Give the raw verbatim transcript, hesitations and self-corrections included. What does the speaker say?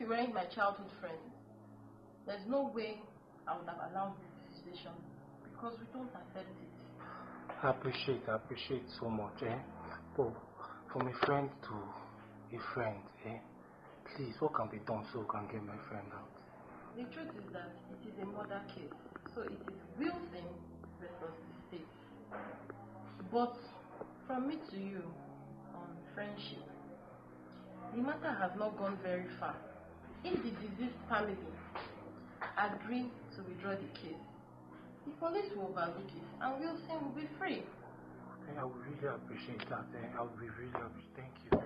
you weren't my childhood friend, there's no way I would have allowed this situation because we don't accept it. I appreciate, I appreciate so much, eh? But from a friend to a friend, eh? Please, what can be done so we can get my friend out? The truth is that it is a murder case, so it is Wilson versus the state. But from me to you on friendship, the matter has not gone very far. If the deceased family agree to withdraw the case, the police will overlook it and Wilson will be free. I would really appreciate that. Eh? I would be really appreciate. Thank you.